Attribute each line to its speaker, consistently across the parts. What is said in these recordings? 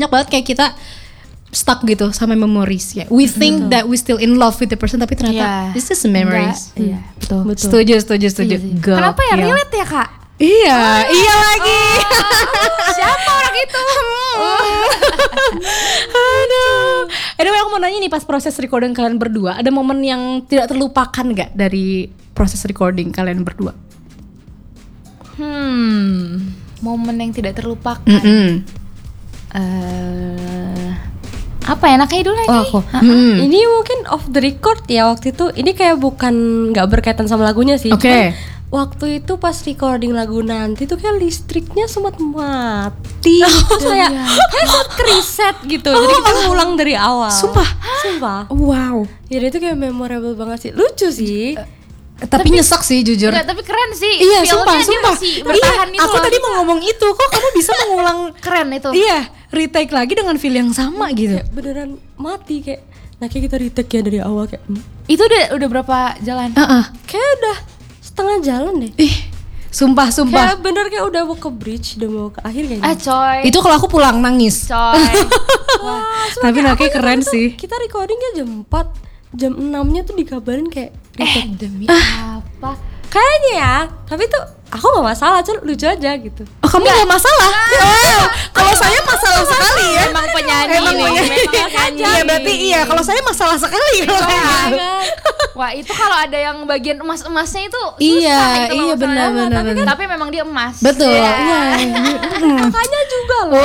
Speaker 1: banyak banget kayak kita stuck gitu sama memories ya. We think that we still in love with the person, tapi ternyata this is memories.
Speaker 2: Iya, betul.
Speaker 1: Setuju.
Speaker 2: Kenapa ya relate ya Kak?
Speaker 1: Iya lagi.
Speaker 2: Siapa orang itu?
Speaker 1: Aduh. Anyway, aku mau nanya nih, pas proses recording kalian berdua, ada momen yang tidak terlupakan gak dari proses recording kalian berdua?
Speaker 2: Momen yang tidak terlupakan. Apa enaknya dulu lagi?
Speaker 3: Aku. Ini mungkin off the record ya waktu itu. Ini kayak bukan nggak berkaitan sama lagunya sih.
Speaker 1: Oke.
Speaker 3: Waktu itu pas recording lagu nanti tuh kayak listriknya sempat mati. Terus kayak sempat reset gitu. Jadi kita ngulang dari awal.
Speaker 1: Sumpah. Wow.
Speaker 3: Jadi itu kayak memorable banget sih. Lucu sih.
Speaker 1: Tapi nyesek sih jujur.
Speaker 2: Enggak, tapi keren sih.
Speaker 1: Iya,
Speaker 2: Feel-nya dia
Speaker 1: sumpah.
Speaker 2: masih bertahan
Speaker 1: Iya,
Speaker 2: itu.
Speaker 1: aku tadi mau ngomong itu. Kok kamu bisa mengulang
Speaker 2: keren itu.
Speaker 1: Iya, retake lagi dengan feel yang sama gitu.
Speaker 3: Kayak beneran mati kayak. Nah kayak kita retake ya dari awal kayak.
Speaker 2: Itu udah berapa jalan?
Speaker 3: Kayak udah setengah jalan deh.
Speaker 1: Ih, sumpah.
Speaker 3: Kayak bener kayak udah mau ke bridge, udah mau ke akhir kayaknya.
Speaker 2: Coy.
Speaker 1: Itu kalau aku pulang nangis.
Speaker 2: Coy.
Speaker 3: Wah,
Speaker 1: Tapi naknya keren sih.
Speaker 3: Kita recordingnya jam 4. Jam 6-nya tuh dikabarin kayak
Speaker 2: Demi apa?
Speaker 3: kayaknya ya. Tapi tuh aku gak masalah, cuma lucu aja gitu.
Speaker 1: Oh, kamu gak masalah? Kalau saya masalah sekali ya.
Speaker 2: Emang penyanyi nih.
Speaker 1: Iya, berarti iya. Kalau saya masalah sekali.
Speaker 2: Wah, itu kalau ada yang bagian emas-emasnya itu susah
Speaker 1: Iya,
Speaker 2: gitu loh,
Speaker 1: benar.
Speaker 2: Tapi memang dia emas.
Speaker 1: Betul.
Speaker 2: Iya.
Speaker 1: Iya.
Speaker 3: Kakaknya juga loh.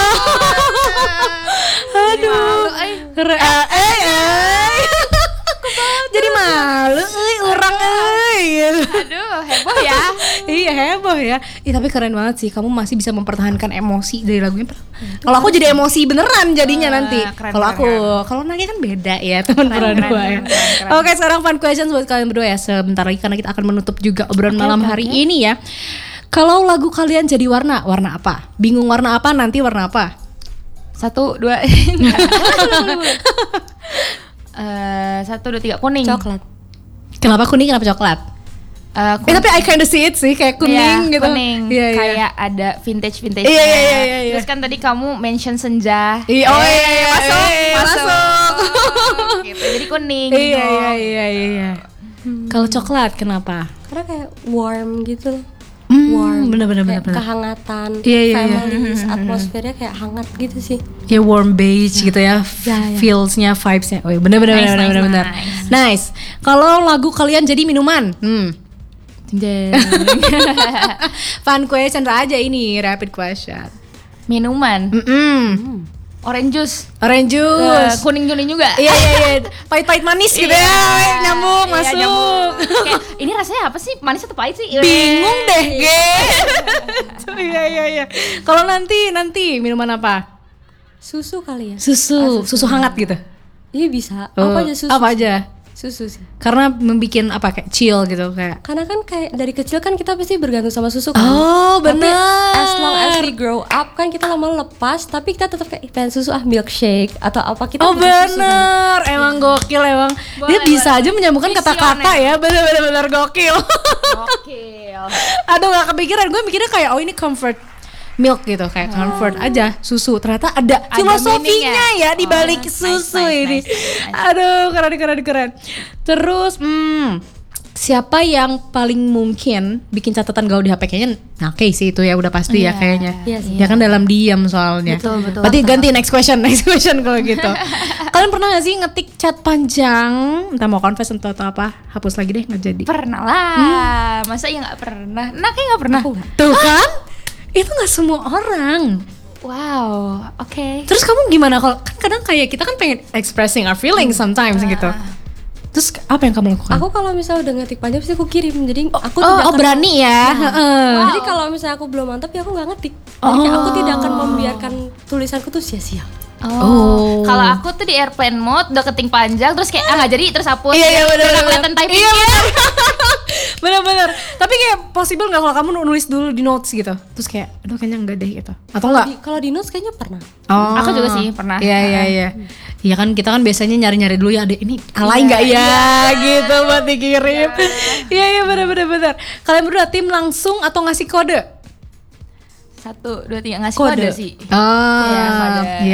Speaker 1: Aduh. Keren. Jadi malu orang
Speaker 2: Aduh, heboh ya.
Speaker 1: Iya, heboh ya. Tapi keren banget sih, kamu masih bisa mempertahankan emosi dari lagunya. Kalau aku jadi emosi beneran jadinya nanti. Kalau Nagi kan beda ya, teman berdua ya. Oke, sekarang fun questions buat kalian berdua ya. Sebentar lagi karena kita akan menutup juga obrolan malam hari ini ya. Kalau lagu kalian jadi warna apa? Bingung warna apa, nanti warna apa?
Speaker 2: 1, 2 1, 2, 3 kuning.
Speaker 3: Coklat.
Speaker 1: Kenapa kuning, kenapa coklat? Tapi I kinda see it sih, kayak kuning gitu.
Speaker 2: Kuning.
Speaker 1: Iya.
Speaker 2: Kayak ada vintage.
Speaker 1: Iya.
Speaker 2: Terus kan tadi kamu mention senja.
Speaker 1: Iya, masuk.
Speaker 2: Gitu. Jadi kuning.
Speaker 1: Iya. Kalau coklat kenapa?
Speaker 3: Karena kayak warm gitu.
Speaker 1: Bener.
Speaker 3: Kayak kehangatan.
Speaker 1: Iya.
Speaker 3: Families, atmosfernya kayak hangat gitu sih.
Speaker 1: Ya warm beige gitu ya, feels-nya, vibes-nya. Oh, bener. Nice. Kalau lagu kalian jadi minuman, fun question aja ini, rapid question.
Speaker 2: Minuman. Orange juice. Kuning juga.
Speaker 1: Iya. Pahit-pahit manis gitu ya, nyambung masuk.
Speaker 2: Kayak, ini rasanya apa sih? Manis atau pahit sih?
Speaker 1: Bingung deh, Iya. Kalau nanti minuman apa?
Speaker 3: Susu kali ya.
Speaker 1: Susu hangat gitu.
Speaker 3: Iya bisa. Apa aja susu?
Speaker 1: Apa aja?
Speaker 3: Susu sih.
Speaker 1: Karena membikin apa kayak chill gitu kayak.
Speaker 3: Karena kan kayak dari kecil kan kita pasti bergantung sama susu kan.
Speaker 1: Oh, benar.
Speaker 3: Tapi as long as we grow up kan kita lama lepas, tapi kita tetap kayak pengen susu milkshake atau apa kita.
Speaker 1: Oh
Speaker 3: butuh susu,
Speaker 1: bener, emang gokil emang. Dia bisa aja menyambungkan kata-kata ya, bener-bener gokil. Aduh, gak kepikiran, gue mikirnya kayak ini comfort milk gitu, kayak comfort aja susu. Ternyata ada filosofinya ya di balik susu ini. Aduh, keren. Terus siapa yang paling mungkin bikin catatan gaul di HP? Kayaknya Nake sih itu ya, udah pasti ya kayaknya.
Speaker 3: Iya sih.
Speaker 1: Ya kan dalam diam soalnya.
Speaker 2: Betul.
Speaker 1: Berarti ganti next question kalau gitu. Kalian pernah gak sih ngetik chat panjang, entah mau confess atau apa, hapus lagi deh, nggak jadi?
Speaker 2: Pernah lah. Masa ya nggak pernah? Nake nggak pernah.
Speaker 1: Tuh kan? Itu nggak semua orang.
Speaker 2: Wow, oke.
Speaker 1: Terus kamu gimana kalau kan kadang kayak kita kan pengen expressing our feelings sometimes gitu. Terus apa yang kamu lakukan?
Speaker 3: Aku kalau misalnya udah ngetik panjang pasti aku kirim. Jadi aku
Speaker 1: berani ya.
Speaker 3: Jadi kalau misalnya aku belum mantap ya aku nggak ngetik. Jadi kayak aku tidak akan membiarkan tulisanku tuh sia-sia.
Speaker 2: Kalau aku tuh di airplane mode udah keting panjang terus kayak nggak jadi terus hapus.
Speaker 1: Iya benar.
Speaker 2: Kelihatan typingnya.
Speaker 1: Iya benar. Tapi kayak possible nggak kalau kamu nulis dulu di notes gitu? Terus kayak, aduh kayaknya enggak deh gitu. Atau enggak?
Speaker 3: Kalau di notes kayaknya pernah.
Speaker 2: Aku juga sih pernah.
Speaker 1: Iya. Iya kan kita kan biasanya nyari-nyari dulu ya, ini alay nggak ya gitu buat dikirim. Iya benar. Kalian berdua tim langsung atau ngasih kode?
Speaker 2: 1, 2, 3 ngasih kode sih.
Speaker 1: Iya, kode.